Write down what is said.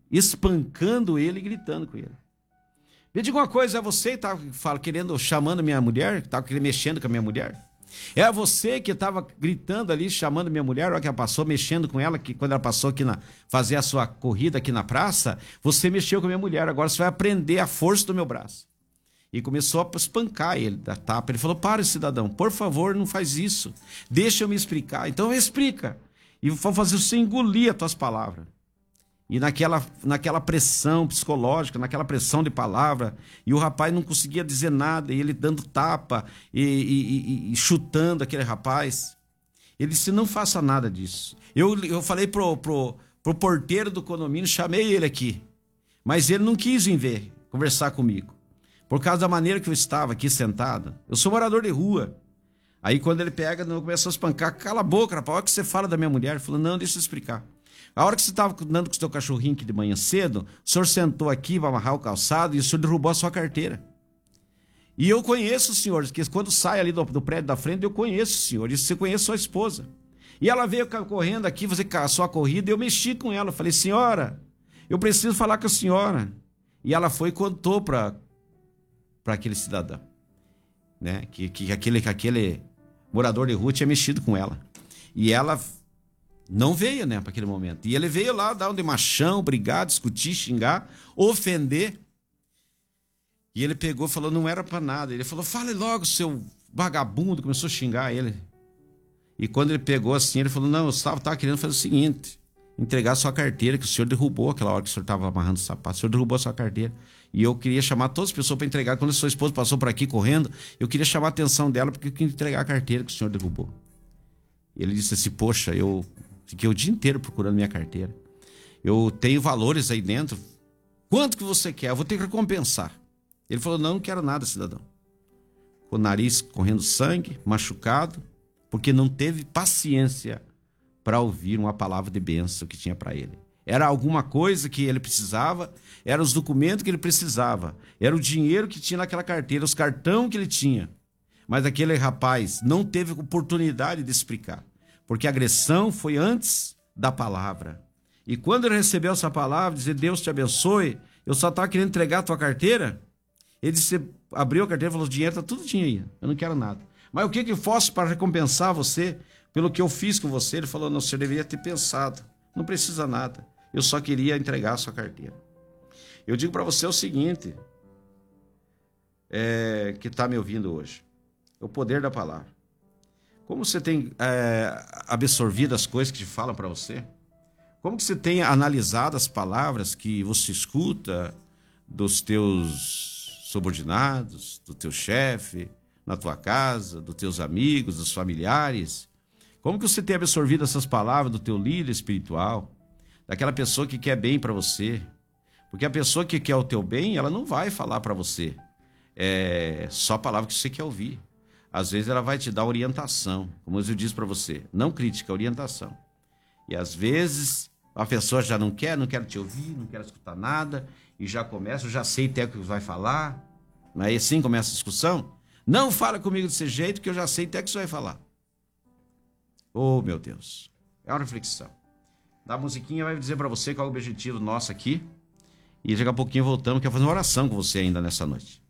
espancando ele e gritando com ele. Me diga uma coisa, é você que estava chamando minha mulher, que estava mexendo com a minha mulher? É você que estava gritando ali, chamando minha mulher, olha que ela passou, mexendo com ela, que quando ela passou aqui fazer a sua corrida aqui na praça, você mexeu com a minha mulher, agora você vai aprender a força do meu braço. E começou a espancar ele, da tapa. Ele falou, para, cidadão, por favor, não faz isso. Deixa eu me explicar. Então explica. E vou fazer você engolir as tuas palavras. E naquela pressão psicológica, naquela pressão de palavra, e o rapaz não conseguia dizer nada, e ele dando tapa e chutando aquele rapaz. Ele disse, não faça nada disso. Eu falei pro porteiro do condomínio, chamei ele aqui, mas ele não quis vir conversar comigo, por causa da maneira que eu estava aqui sentado. Eu sou morador de rua. Aí quando ele pega, começou a espancar, cala a boca, rapaz, olha que você fala da minha mulher. Ele falou, não, deixa eu explicar. A hora que você estava andando com o seu cachorrinho aqui de manhã cedo, o senhor sentou aqui para amarrar o calçado e o senhor derrubou a sua carteira. E eu conheço o senhor, que quando sai ali do prédio da frente, eu conheço o senhor, e você conhece sua esposa. E ela veio correndo aqui, você caçou a corrida, e eu mexi com ela. Eu falei, senhora, eu preciso falar com a senhora. E ela foi e contou para aquele cidadão, né? Que aquele morador de rua tinha mexido com ela. E ela não veio, né, para aquele momento. E ele veio lá dar um de machão, brigar, discutir, xingar, ofender. E ele pegou e falou, não era para nada. Ele falou, fale logo, seu vagabundo. Começou a xingar ele. E quando ele pegou assim, ele falou, não, eu estava querendo fazer o seguinte, entregar a sua carteira, que o senhor derrubou aquela hora que o senhor estava amarrando o sapato. O senhor derrubou a sua carteira. E eu queria chamar todas as pessoas para entregar. Quando a sua esposa passou por aqui correndo, eu queria chamar a atenção dela porque eu queria entregar a carteira que o senhor derrubou. Ele disse assim, poxa, eu fiquei o dia inteiro procurando minha carteira. Eu tenho valores aí dentro. Quanto que você quer? Eu vou ter que recompensar. Ele falou, não quero nada, cidadão. Com o nariz correndo sangue, machucado, porque não teve paciência para ouvir uma palavra de bênção que tinha para ele. Era alguma coisa que ele precisava, eram os documentos que ele precisava, era o dinheiro que tinha naquela carteira, os cartões que ele tinha. Mas aquele rapaz não teve oportunidade de explicar, porque a agressão foi antes da palavra. E quando ele recebeu essa palavra, dizer Deus te abençoe, eu só estava querendo entregar a tua carteira. Ele disse, abriu a carteira e falou, o dinheiro está tudo aí, eu não quero nada. Mas o que eu faço para recompensar você pelo que eu fiz com você? Ele falou, não, você deveria ter pensado, não precisa nada, eu só queria entregar a sua carteira. Eu digo para você o seguinte, que está me ouvindo hoje, o poder da palavra. Como você tem absorvido as coisas que te falam para você? Como que você tem analisado as palavras que você escuta dos teus subordinados, do teu chefe, na tua casa, dos teus amigos, dos familiares? Como que você tem absorvido essas palavras do teu líder espiritual, daquela pessoa que quer bem para você? Porque a pessoa que quer o teu bem, ela não vai falar para você só a palavra que você quer ouvir. Às vezes ela vai te dar orientação, como eu disse para você, não crítica, orientação. E às vezes a pessoa já não quer te ouvir, não quer escutar nada, e já começa, eu já sei até o que vai falar, aí assim começa a discussão. Não fala comigo desse jeito, que eu já sei até o que você vai falar. Oh, meu Deus, é uma reflexão. Da musiquinha vai dizer para você qual é o objetivo nosso aqui, e daqui a pouquinho voltamos, quero fazer uma oração com você ainda nessa noite.